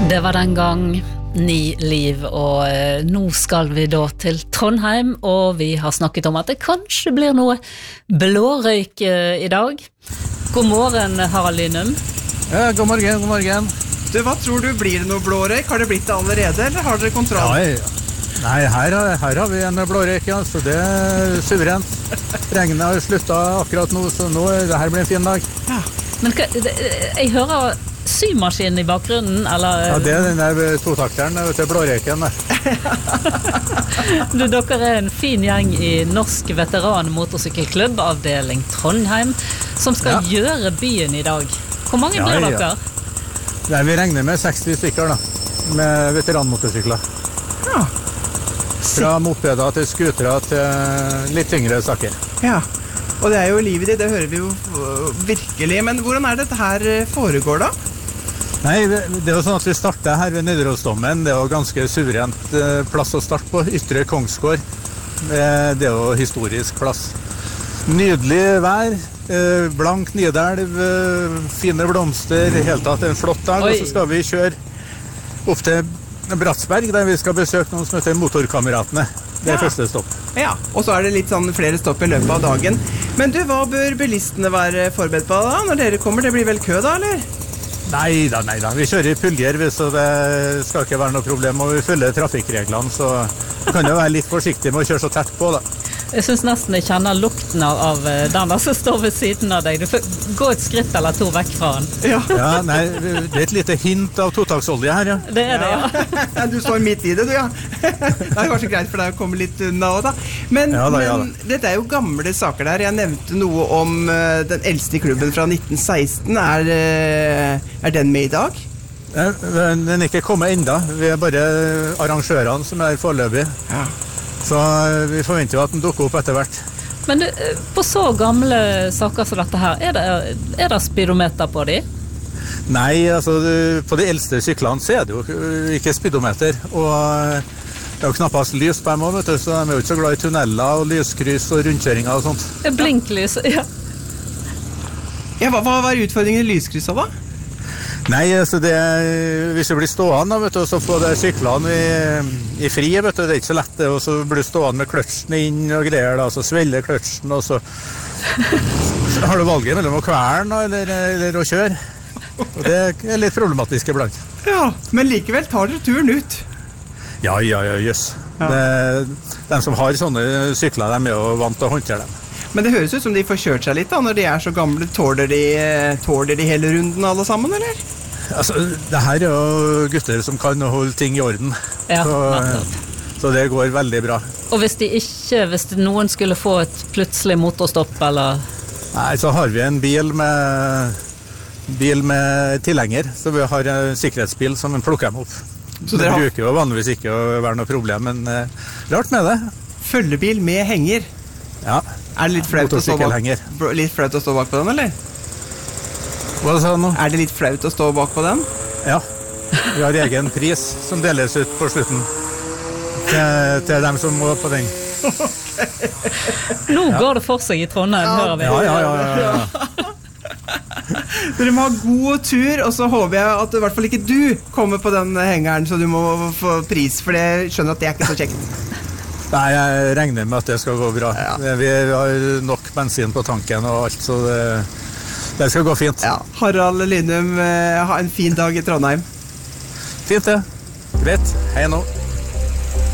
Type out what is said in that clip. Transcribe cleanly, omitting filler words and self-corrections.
Det var den gang, Ni liv, og nå skal vi da til Trondheim, og vi har snakket om at det kanskje blir noe blårøyk i dag. God morgen, Harald Lynum. Ja, god morgen, god morgen. Du, hva tror du, blir det noe blårøyk? Har det blitt det allerede, eller har dere kontroll? Nei, her har vi en blårøyk, ja, så det suverent. Regnet har sluttet akkurat nå, så nå det her blir en fin dag. Ja. Men jeg hører symaskinen i bakgrunnen, eller? Ja, det den der totakteren til blårøyken der. Dere en fin gjeng i Norsk Veteran Motorsykkelklubb, avdeling Trondheim, som skal gjøre byen i dag. Hvor mange blir dere? Nei, vi regner med 60 stykker da, med veteranmotorsykler. Ja. Fra mopeder til skutere til litt tyngre saker. Ja, og det jo livet ditt, det hører vi jo virkelig. Men hvordan dette her foregår da? Nei, det jo sånn at vi startet her ved Nidarosdomen. Det jo ganske suverent plass å starte på. Ytre Kongsgård. Det jo historisk plass. Nydelig vær, blank Nidelv, fine blomster, helt tatt en flott dag. Og så skal vi kjøre opp til Bratsberg, der vi skal besøke noen som heter Motorkameratene. Det første stopp. Ja, og så det litt sånn flere stopp i løpet av dagen. Men du, hva bør bilistene være forberedt på da? Når dere kommer, det blir vel kø da, eller? Nei da. Vi kjører i puljer, så det skal ikke være noe problem. Og vi følger trafikkreglene, så du kan jo være litt forsiktig med å kjøre så tett på da. Jeg synes nesten jeg kjenner lukten av den der som står ved siden av deg. Du får gå et skritt eller to vekk fra den. Ja, nei, det et lite hint av totaksolje her, ja. Det det, ja. Du står midt i det, du, ja. Det var så greit for deg å komme litt unna også, da. Men dette jo gamle saker der. Jeg nevnte noe om den eldste klubben fra 1916. Den med i dag? Den ikke kommet enda. Vi bare arrangørene som foreløpig. Ja. Så vi forventer jo at den dukker opp etter hvert. Men på så gamle saker som dette her, det speedometer på de? Nei, altså på de eldste syklene så det jo ikke speedometer. Og det jo knappast lys på dem også, vet du, så de jo ikke så glad i tunneler og lyskryss og rundkjøringer og sånt. Blinklys, ja. Ja, hva utfordringen i lyskrysset da? Nei, altså hvis du blir stående, vet du, så får det syklene i fri, vet du, det ikke så lett det, og så blir du stående med kløtsjen inn og greier, da, så svelger kløtsjen, og så har du valget mellom å kverne eller å kjøre. Og det litt problematisk iblant. Ja, men likevel tar dere turen ut. Ja, jøss. De som har sånne sykler, de jo vant til å håndtere dem. Men det høres ut som de får kjørt seg litt da, når de så gamle. Tåler de hele runden alle sammen, eller? Altså, det her jo gutter som kan holde ting i orden. Ja, så det går veldig bra. Og hvis noen skulle få et plutselig motorstopp, eller? Nei, så har vi en bil med tilhenger, så vi har en sikkerhetsbil som plukker dem opp. Så det bruker jo vanligvis ikke å være noe problem, men rart med det. Følgebil med henger? Ja. Det litt flaut å stå bak på den, eller? Hva sa du nå? Det litt flaut å stå bak på den? Ja. Vi har egen pris som deles ut på slutten til dem som må på den. Nå går det for seg i Trondheim, hører vi. Ja. Dere må ha god tur, og så håper jeg at i hvert fall ikke du kommer på den hengeren, så du må få pris, for jeg skjønner at det ikke så kjekt. Nei, jeg regner med at det skal gå bra. Ja. Vi har nok bensin på tanken og alt, så det skal gå fint. Ja. Harald Lynum, ha en fin dag i Trondheim. Fint det. Greit. Hei nå.